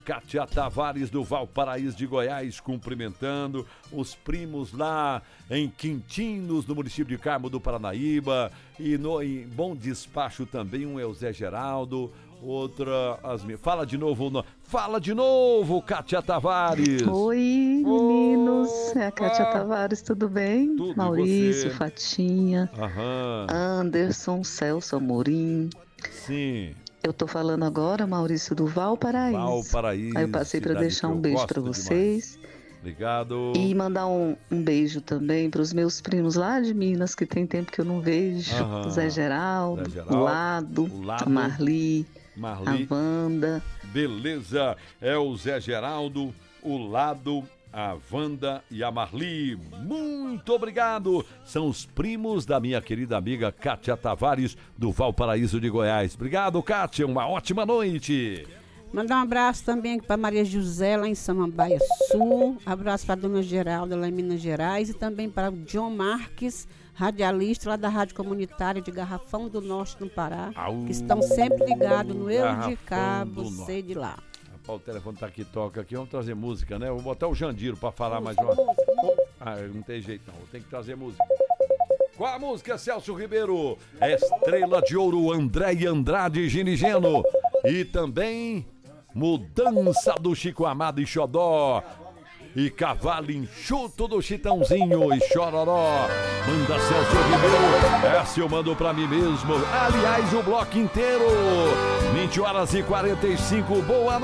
Kátia Tavares do Valparaíso de Goiás cumprimentando os primos lá em Quintinos, no município de Carmo do Paranaíba, e em Bom Despacho também um é o Zé Geraldo, outra fala de novo, Kátia Tavares. Oi, meninos, é a Kátia Tavares, tudo bem? Tudo, Maurício, Fatinha, Aham. Anderson, Celso Amorim. Sim. Eu tô falando agora, Maurício, do Valparaíso. Valparaíso. Aí eu passei para deixar um beijo para vocês. Obrigado. E mandar um beijo também para os meus primos lá de Minas, que tem tempo que eu não vejo. Aham. Zé Geraldo, o Lado, a Marli, a Wanda. Beleza, é o Zé Geraldo, o Lado, a Wanda e a Marli. Muito obrigado. São os primos da minha querida amiga Kátia Tavares, do Valparaíso de Goiás. Obrigado, Kátia. Uma ótima noite. Mandar um abraço também para Maria José, lá em Samambaia Sul. Abraço para a Dona Geralda, lá em Minas Gerais. E também para o John Marques, radialista lá da Rádio Comunitária de Garrafão do Norte, no Pará. Que estão sempre ligados no Eu de Cabo, sei de lá. O telefone tá aqui, toca aqui. Vamos trazer música, né? Vou botar o Jandiro pra falar mais uma. Não tem jeito não, tem que trazer música. Qual a música, Celso Ribeiro? Estrela de Ouro, André e Andrade Ginigeno. E também Mudança do Chico Amado e Xodó. E Cavalo Enxuto do Chitãozinho e Chororó. Manda Celso Ribeiro. Essa eu mando pra mim mesmo. Aliás, o bloco inteiro. 20h45. Boa noite.